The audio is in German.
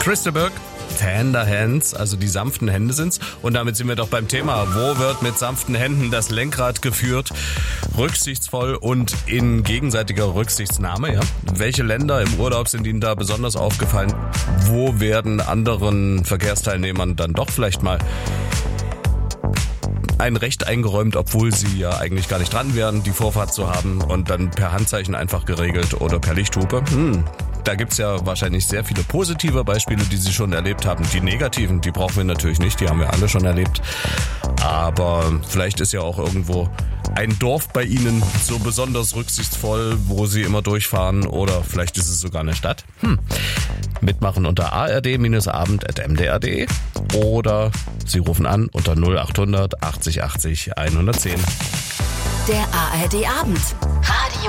Crystal Burke, Tender Hands, also die sanften Hände sind's. Und damit sind wir doch beim Thema. Wo wird mit sanften Händen das Lenkrad geführt? Rücksichtsvoll und in gegenseitiger Rücksichtnahme, ja? Welche Länder im Urlaub sind Ihnen da besonders aufgefallen? Wo werden anderen Verkehrsteilnehmern dann doch vielleicht mal ein Recht eingeräumt, obwohl sie ja eigentlich gar nicht dran wären, die Vorfahrt zu haben und dann per Handzeichen einfach geregelt oder per Lichthupe? Da gibt's ja wahrscheinlich sehr viele positive Beispiele, die Sie schon erlebt haben. Die negativen, die brauchen wir natürlich nicht, die haben wir alle schon erlebt. Aber vielleicht ist ja auch irgendwo ein Dorf bei Ihnen so besonders rücksichtsvoll, wo Sie immer durchfahren, oder vielleicht ist es sogar eine Stadt. Mitmachen unter ard-abend@mdr.de oder Sie rufen an unter 0800 80 80 110. Der ARD Abend. Radio